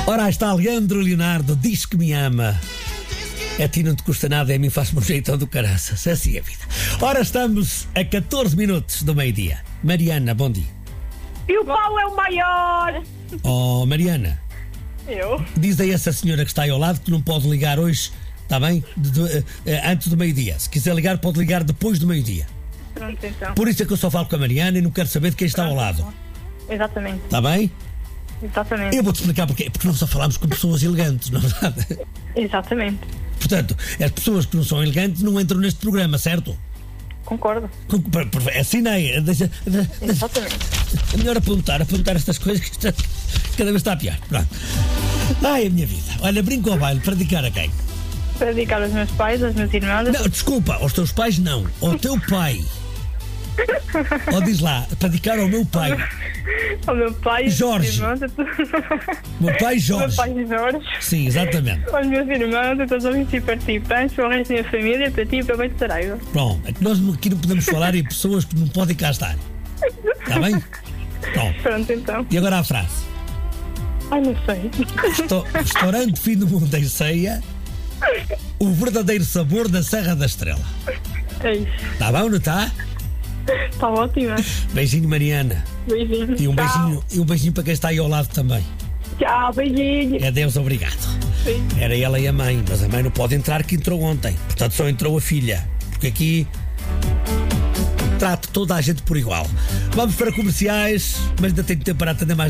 Ora, está Leandro Leonardo, diz que me ama. A ti não te custa nada, a mim faz-me um jeitão do caraças. Assim é a vida. Ora, estamos a 14 minutos do meio-dia. Mariana, bom dia. E o pau é o maior. Oh, Mariana, Eu? diz a essa senhora que está aí ao lado que não pode ligar hoje, está bem? Antes do meio-dia. Se quiser ligar, pode ligar depois do meio-dia. Pronto, então. Por isso é que eu só falo com a Mariana e não quero saber de quem está ao lado. Exatamente. Está bem? Exatamente. Eu vou-te explicar porquê. Porque nós só falamos com pessoas elegantes, não é verdade? Exatamente. Portanto, as pessoas que não são elegantes não entram neste programa, certo? Concordo. Assinei. Exatamente. É melhor apontar estas coisas que isto cada vez está pior. Pronto. Ai, a minha vida. Olha, brinco ao baile para dedicar a quem? Para dedicar aos meus pais, aos meus irmãos. Não, desculpa, aos teus pais não. Ao teu pai. Ou diz lá, para dedicar ao meu pai. Ao meu pai, Jorge. aos meus irmãos. Meu pai Ao Jorge. meu pai Jorge. Sim, exatamente. Aos meus irmãos, a todos os ouvintes e participantes, para o resto da minha família, para ti e para o Beito Saraiva. Pronto, é que nós aqui não podemos falar em pessoas que não podem cá estar. Está bem? Pronto. Pronto, então. E agora a frase. Ai, não sei. Restaurante Fim do Mundo em Ceia, o verdadeiro sabor da Serra da Estrela. É isso. Está bom, não está? Está ótima. Beijinho, Mariana. Beijinho. E um Tchau. beijinho para quem está aí ao lado também. Tchau, beijinho. Adeus, obrigado. Beijinho. Era ela e a mãe, mas a mãe não pode entrar, que entrou ontem. Portanto, só entrou a filha. Porque aqui trato toda a gente por igual. Vamos para comerciais, mas ainda tenho tempo para atender mais